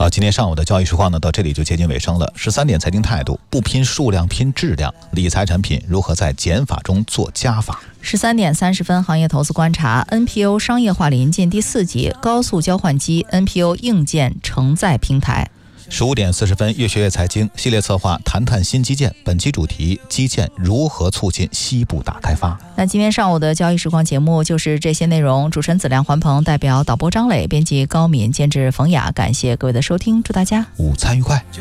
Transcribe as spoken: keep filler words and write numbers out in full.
好，今天上午的交易实况呢，到这里就接近尾声了。十三点财经态度，不拼数量拼质量，理财产品如何在减法中做加法？ 十三点三十分，行业投资观察 N P O 商业化临近第四集，高速交换机 N P O 硬件承载平台。 十五点四十分，越学越财经系列策划谈谈新基建，本期主题：基建如何促进西部大开发。 那今天上午的交易时光节目就是这些内容。主持人子亮、环鹏，代表导播张磊，编辑高敏，监制冯雅，感谢各位的收听，祝大家午餐愉快。